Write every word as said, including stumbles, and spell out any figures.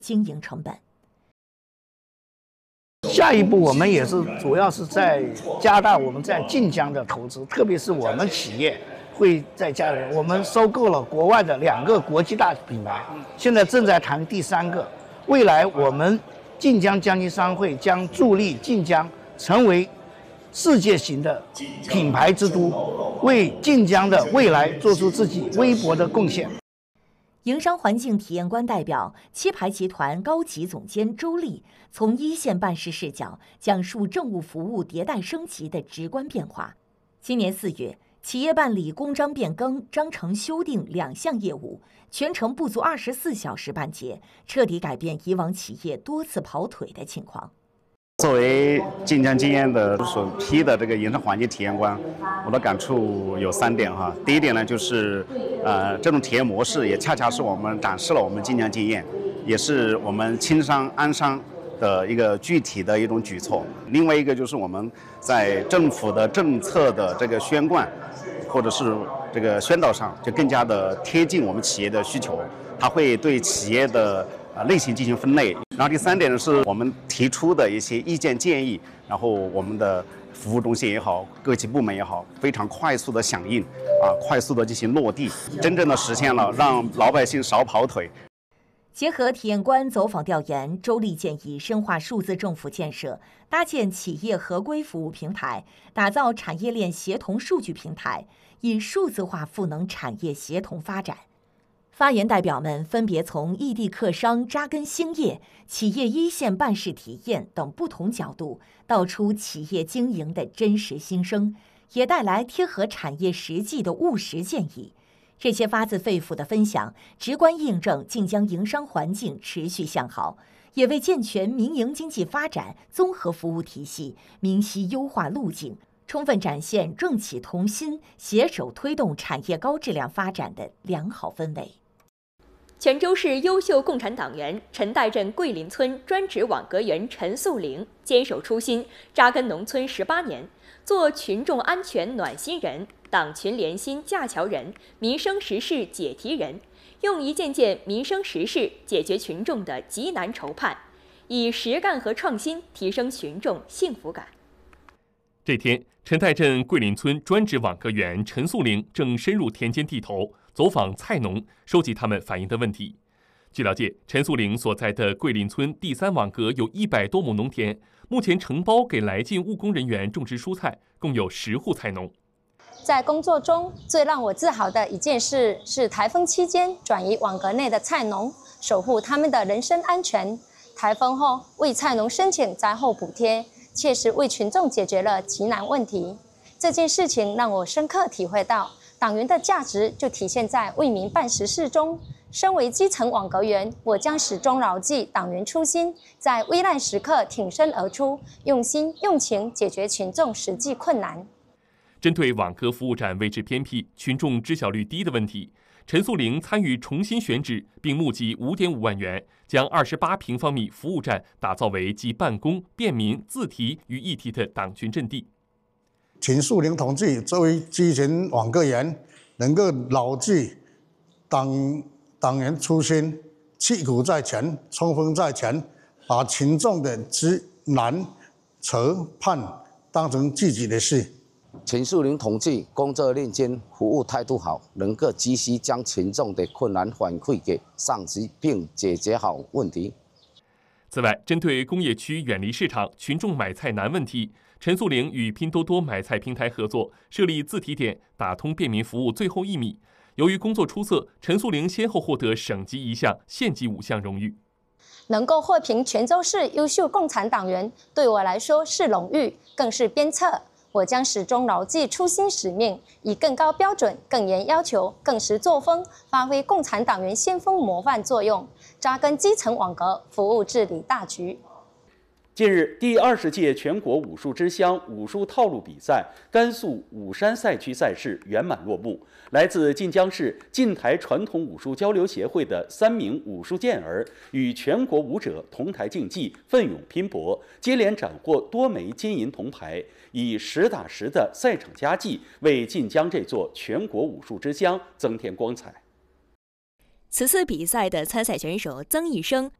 经营成本。 下一步，我们也是主要是在加大我们在晋江的投资，特别是我们企业会在加入。我们收购了国外的两个国际大品牌，现在正在谈第三个。未来我们晋江江津商会将助力晋江成为世界型的品牌之都，为晋江的未来做出自己微薄的贡献。 营商环境体验官代表七牌集团高级总监周丽从一线办事视角讲述政务服务迭代升级的直观变化。今年四月，企业办理公章变更、章程修订两项业务，全程不足二十四小时办结，彻底改变以往企业多次跑腿的情况。 作为晋江经验的首批的这个营商环境体验官，我的感触有三点哈。第一点呢，就是呃这种体验模式也恰恰是我们展示了我们晋江经验，也是我们轻商安商的一个具体的一种举措。另外一个就是我们在政府的政策的这个宣贯或者是这个宣导上，就更加的贴近我们企业的需求，它会对企业的呃类型进行分类。然后第三点呢，是我们提出的一些意见建议，然后我们的服务中心也好，各级部门也好，非常快速的响应，啊，快速的进行落地，真正的实现了让老百姓少跑腿。 结合体验官走访调研，周丽建议深化数字政府建设，搭建企业合规服务平台，打造产业链协同数据平台，以数字化赋能产业协同发展。发言代表们分别从异地客商扎根兴业、企业一线办事体验等不同角度，道出企业经营的真实心声，也带来贴合产业实际的务实建议。这些发自肺腑的分享，直观印证晋江营商环境持续向好，也为健全民营经济发展综合服务体系明晰优化路径，充分展现政企同心、携手推动产业高质量发展的良好氛围。 泉州市优秀共产党员陈岱镇桂林村专职网格员陈素玲坚守初心，扎根农村十八年，做群众安全暖心人、党群联心架桥人、民生实事解题人，用一件件民生实事解决群众的急难愁盼，以实干和创新提升群众幸福感。 这天，陈岱镇桂林村专职网格员陈素玲正深入田间地头，走访菜农，收集他们反映的问题。据了解，陈素玲所在的桂林村第三网格有一百多亩农田，目前承包给来晋务工人员种植蔬菜，共有十户菜农。 在工作中，最让我自豪的一件事是台风期间转移网格内的菜农，守护他们的人身安全。台风后为菜农申请灾后补贴，切实为群众解决了急难问题。这件事情让我深刻体会到，党员的价值就体现在为民办实事中。身为基层网格员，我将始终牢记党员初心，在危难时刻挺身而出，用心用情解决群众实际困难。 针对网格服务站位置偏僻、群众知晓率低的问题，陈素玲参与重新选址，并募集 五点五万元，将二十八平方米服务站打造为集办公、便民、自提于一体的党群阵地。 陈素玲同志作为基层网格员，能够牢记党党员初心，气骨在前，冲锋在前，把群众的急难愁盼当成自己的事。 陈素玲同志工作认真，服务态度好，能够及时将群众的困难反馈给上级，并解决好问题。 此外，针对工业区远离市场、群众买菜难问题，陈素玲与拼多多买菜平台合作，设立自提点，打通便民服务最后一米。由于工作出色，陈素玲先后获得省级一项、县级五项荣誉。 能够获评泉州市优秀共产党员，对我来说是荣誉，更是鞭策。我将始终牢记初心使命，以更高标准、更严要求、更实作风，发挥共产党员先锋模范作用，扎根基层网格，服务治理大局。 近日，第二十届全国武术之乡武术套路比赛甘肃武山赛区赛事圆满落幕。来自晋江市晋台传统武术交流协会的三名武术健儿与全国武者同台竞技，奋勇拼搏，接连斩获多枚金银铜牌，以实打实的赛场佳绩为晋江这座全国武术之乡增添光彩。 此次比赛的参赛选手曾义生